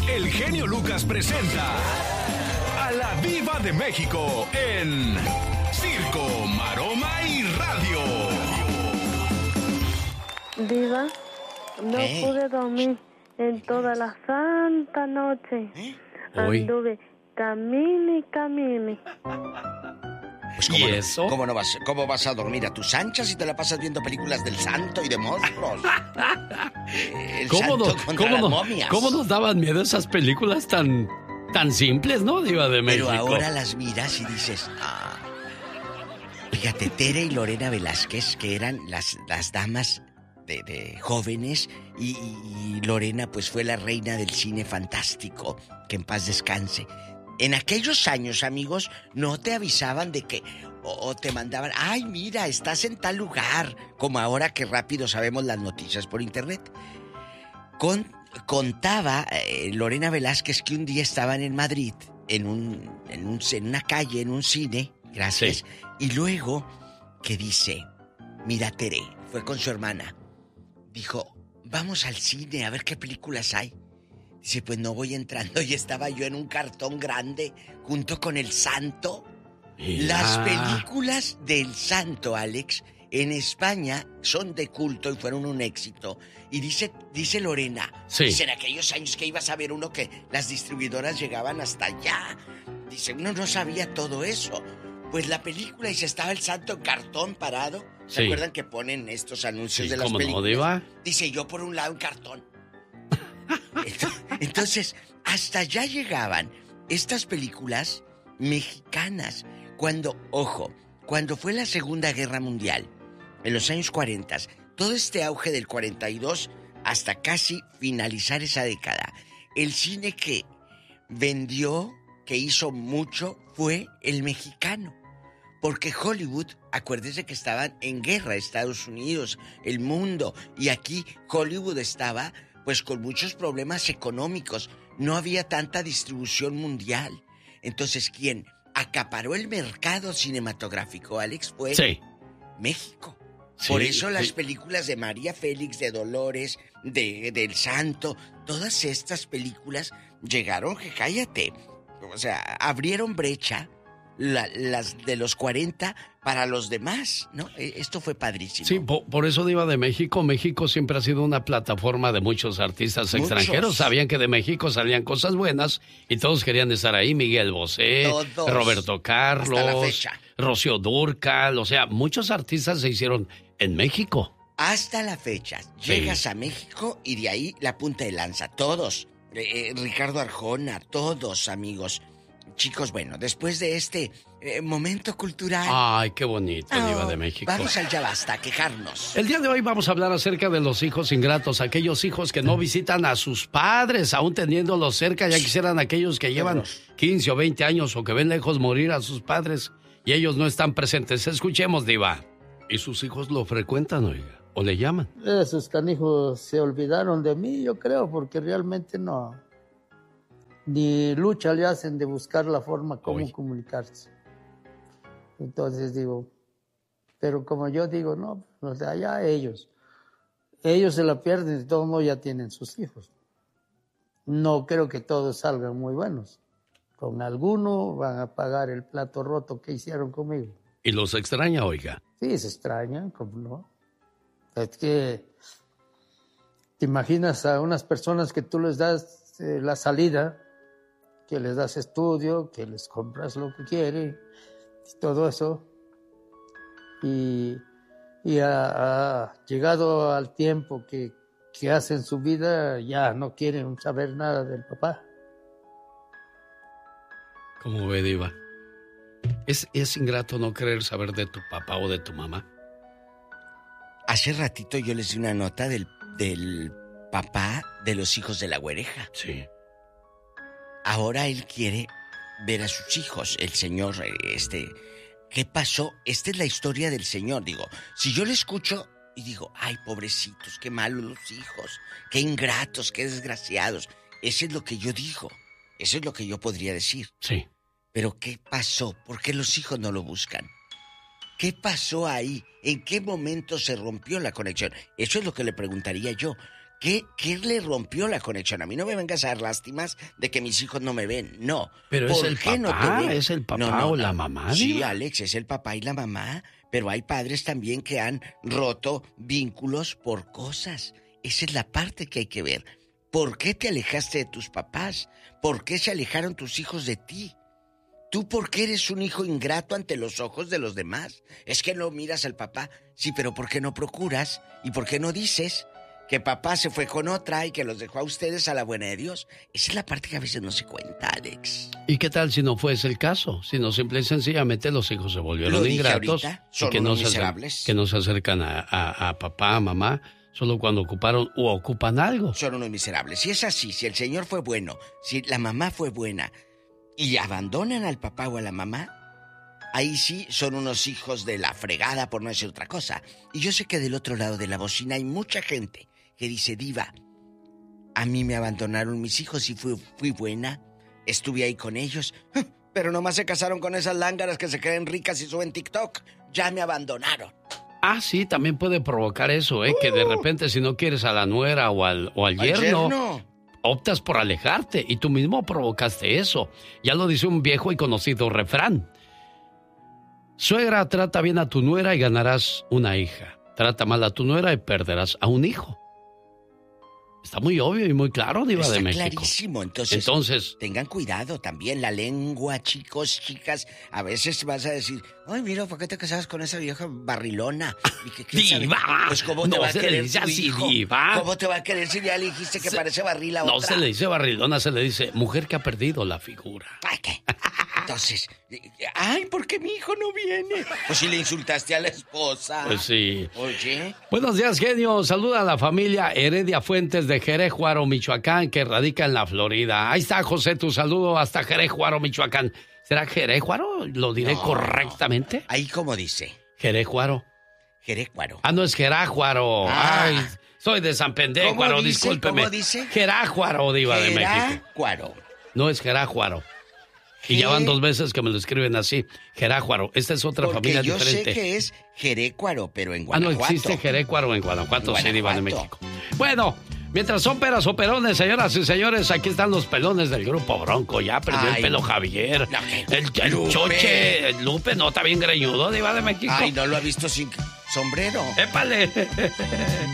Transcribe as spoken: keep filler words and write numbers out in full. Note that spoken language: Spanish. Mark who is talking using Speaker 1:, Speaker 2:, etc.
Speaker 1: el genio Lucas presenta a la Diva de México en Circo, Maroma y Radio.
Speaker 2: Diva, no
Speaker 3: ¿Eh?
Speaker 2: pude dormir en toda la santa noche.
Speaker 3: ¿Eh?
Speaker 4: Hoy.
Speaker 2: Anduve camine y camine.
Speaker 3: Pues,
Speaker 4: ¿Y
Speaker 3: ¿cómo, no-
Speaker 4: eso?
Speaker 3: ¿cómo, no vas, ¿Cómo vas a dormir a tus anchas si te la pasas viendo películas del santo y de monstruos? Eh, El
Speaker 4: ¿Cómo,
Speaker 3: santo
Speaker 4: nos,
Speaker 3: contra
Speaker 4: cómo,
Speaker 3: las
Speaker 4: nos,
Speaker 3: momias.
Speaker 4: ¿Cómo nos daban miedo esas películas tan, tan simples, no, Diva de México?
Speaker 3: Pero ahora las miras y dices, ah. Fíjate, Tere y Lorena Velázquez, que eran las, las damas de, de jóvenes, y, y- y Lorena pues fue la reina del cine fantástico, que en paz descanse. En aquellos años, amigos, no te avisaban de que, o, o te mandaban, ay, mira, estás en tal lugar, como ahora que rápido sabemos las noticias por internet. Con, contaba eh, Lorena Velázquez que un día estaban en Madrid, en, un, en, un, en una calle, en un cine, gracias,
Speaker 4: Sí.
Speaker 3: y luego que dice, mira, Tere, fue con su hermana, dijo, vamos al cine a ver qué películas hay. Dice, pues no voy entrando, y estaba yo en un cartón grande junto con el santo.
Speaker 4: Mira.
Speaker 3: Las películas del santo, Alex, en España son de culto y fueron un éxito. Y dice, dice Lorena,
Speaker 4: Sí.
Speaker 3: dice, en aquellos años que ibas a ver uno que las distribuidoras llegaban hasta allá. Dice, uno no sabía todo eso. Pues la película, y se estaba el santo en cartón parado. ¿Se
Speaker 4: Sí.
Speaker 3: acuerdan que ponen estos anuncios
Speaker 4: Sí,
Speaker 3: de las
Speaker 4: ¿cómo no,
Speaker 3: películas?
Speaker 4: Diva?
Speaker 3: Dice, yo por un lado en cartón. Entonces, hasta allá llegaban estas películas mexicanas. Cuando, ojo, cuando fue la Segunda Guerra Mundial, en los años cuarenta, todo este auge del cuarenta y dos hasta casi finalizar esa década, el cine que vendió, que hizo mucho, fue el mexicano. Porque Hollywood, acuérdese que estaban en guerra Estados Unidos, el mundo, y aquí Hollywood estaba pues con muchos problemas económicos. No había tanta distribución mundial. Entonces, ¿quién acaparó el mercado cinematográfico, Alex? Fue
Speaker 4: Sí.
Speaker 3: México.
Speaker 4: Sí,
Speaker 3: Por eso las
Speaker 4: sí.
Speaker 3: películas de María Félix, de Dolores, de del Santo, todas estas películas llegaron, que cállate. O sea, abrieron brecha la- las de los cuarenta para los demás, ¿no? E- Esto fue padrísimo.
Speaker 4: Sí, po- por eso Diva de México, México siempre ha sido una plataforma de muchos artistas
Speaker 3: Muchos.
Speaker 4: extranjeros. Sabían que de México salían cosas buenas y todos querían estar ahí. Miguel Bosé,
Speaker 3: Todos.
Speaker 4: Roberto Carlos,
Speaker 3: Hasta la fecha.
Speaker 4: Rocío Dúrcal, o sea, muchos artistas se hicieron en México.
Speaker 3: Hasta la fecha,
Speaker 4: Sí.
Speaker 3: llegas a México y de ahí la punta de lanza. Todos. Eh, eh, Ricardo Arjona, todos, amigos. Chicos, bueno, después de este eh, momento cultural...
Speaker 4: Ay, qué bonito,
Speaker 3: oh,
Speaker 4: Diva de México.
Speaker 3: Vamos al ya basta, a quejarnos.
Speaker 4: El día de hoy vamos a hablar acerca de los hijos ingratos, aquellos hijos que no visitan a sus padres, aún teniéndolos cerca. Ya quisieran aquellos que llevan quince o veinte años o que ven lejos morir a sus padres y ellos no están presentes. Escuchemos, Diva. ¿Y sus hijos lo frecuentan, oiga? ¿O le llaman?
Speaker 5: Esos canijos se olvidaron de mí, yo creo, porque realmente no. Ni lucha le hacen de buscar la forma como
Speaker 4: Uy.
Speaker 5: comunicarse. Entonces digo, pero como yo digo, no, los de allá ellos. Ellos se la pierden, de todos modos ya tienen sus hijos. No creo que todos salgan muy buenos. Con alguno van a pagar el plato roto que hicieron conmigo.
Speaker 4: ¿Y los extraña, oiga?
Speaker 5: Sí, se extrañan, como no. Es que te imaginas a unas personas que tú les das eh, la salida, que les das estudio, que les compras lo que quieren, y todo eso. Y, y ha, ha llegado al tiempo que, que hacen su vida, ya no quieren saber nada del papá.
Speaker 4: ¿Cómo ve, Diva? ¿Es, ¿Es ingrato no querer saber de tu papá o de tu mamá?
Speaker 3: Hace ratito yo les di una nota del, del papá de los hijos de la güereja.
Speaker 4: Sí.
Speaker 3: Ahora él quiere ver a sus hijos, el señor, este... ¿Qué pasó? Esta es la historia del señor. Digo, si yo le escucho y digo, ay, pobrecitos, qué malos los hijos, qué ingratos, qué desgraciados. Eso es lo que yo digo. Eso es lo que yo podría decir.
Speaker 4: Sí.
Speaker 3: Pero ¿qué pasó? ¿Por qué los hijos no lo buscan? ¿Qué pasó ahí? ¿En qué momento se rompió la conexión? Eso es lo que le preguntaría yo. ¿Qué, ¿Qué le rompió la conexión? A mí no me vengas a dar lástimas de que mis hijos no me ven. No.
Speaker 4: Pero es el papá, no es el papá no, no, o la mamá.
Speaker 3: Sí,
Speaker 4: Diva.
Speaker 3: Alex, es el papá y la mamá. Pero hay padres también que han roto vínculos por cosas. Esa es la parte que hay que ver. ¿Por qué te alejaste de tus papás? ¿Por qué se alejaron tus hijos de ti? ¿Tú por qué eres un hijo ingrato ante los ojos de los demás? Es que no miras al papá. Sí, pero ¿por qué no procuras? ¿Y por qué no dices que papá se fue con otra y que los dejó a ustedes a la buena de Dios? Esa es la parte que a veces no se cuenta, Alex.
Speaker 4: ¿Y qué tal si no fuese el caso? Si no, simple y sencillamente los hijos se volvieron ingratos
Speaker 3: ahorita, son
Speaker 4: y que no, se
Speaker 3: miserables.
Speaker 4: que no se acercan a, a, a papá, a mamá, solo cuando ocuparon o ocupan algo.
Speaker 3: Son unos miserables. Si es así, si el señor fue bueno, si la mamá fue buena y abandonan al papá o a la mamá, ahí sí son unos hijos de la fregada, por no decir otra cosa. Y yo sé que del otro lado de la bocina hay mucha gente que dice, Diva, a mí me abandonaron mis hijos y fui, fui buena, estuve ahí con ellos, pero nomás se casaron con esas lángaras que se creen ricas y suben TikTok. Ya me abandonaron.
Speaker 4: Ah, sí, también puede provocar eso, ¿eh? Uh. Que de repente si no quieres a la nuera o al, o al, al yerno, yerno, optas por alejarte y tú mismo provocaste eso. Ya lo dice un viejo y conocido refrán. Suegra, trata bien a tu nuera y ganarás una hija. Trata mal a tu nuera y perderás a un hijo. Está muy obvio y muy claro, Diva de México.
Speaker 3: Está clarísimo. Entonces,
Speaker 4: Entonces,
Speaker 3: tengan cuidado también. La lengua, chicos, chicas. A veces vas a decir, ay, mira, ¿por qué te casabas con esa vieja barrilona? ¿Y qué, qué
Speaker 4: ¡Diva!
Speaker 3: Pues, ¿cómo
Speaker 4: no
Speaker 3: te va a querer
Speaker 4: dice
Speaker 3: tu
Speaker 4: así,
Speaker 3: hijo?
Speaker 4: Diva.
Speaker 3: ¿Cómo te va a querer si ya le dijiste que
Speaker 4: se,
Speaker 3: parece barril a otra?
Speaker 4: No se le dice barrilona, se le dice mujer que ha perdido la figura.
Speaker 3: ¿Ay, qué? Entonces, ay, ¿por qué mi hijo no viene? Pues si le insultaste a la esposa.
Speaker 4: Pues sí.
Speaker 3: Oye.
Speaker 4: Buenos días, genio. Saluda a la familia Heredia Fuentes de Jerejuaro, Michoacán, que radica en la Florida. Ahí está, José, tu saludo hasta Jerejuaro, Michoacán. ¿Será Jerejuaro? ¿Lo diré no, correctamente?
Speaker 3: Ahí como dice.
Speaker 4: Jerejuaro.
Speaker 3: Jerejuaro.
Speaker 4: Ah, no es Jerájuaro. Ah. Ay, soy de San Pendéjuaro, discúlpeme.
Speaker 3: ¿Cómo dice?
Speaker 4: Jerájuaro, Diva de México.
Speaker 3: Jerájuaro.
Speaker 4: No es Jerájuaro. Y ya van dos veces que me lo escriben así, Jerájuaro. Esta es otra
Speaker 3: Porque
Speaker 4: familia
Speaker 3: yo
Speaker 4: diferente.
Speaker 3: Sé que es Jerécuaro, pero en Guanajuato.
Speaker 4: Ah, no existe Jerécuaro en Guanajuato, Guanajuato. Sí, Diva de México. Bueno, mientras son peras o perones, señoras y señores, aquí están los pelones del grupo Bronco. Ya perdió Ay, el pelo Javier. No, el, el Lupe. Choche, el Lupe, no, está bien greñudo, Diva de México.
Speaker 3: Ay, no lo ha visto sin sombrero.
Speaker 4: ¡Épale!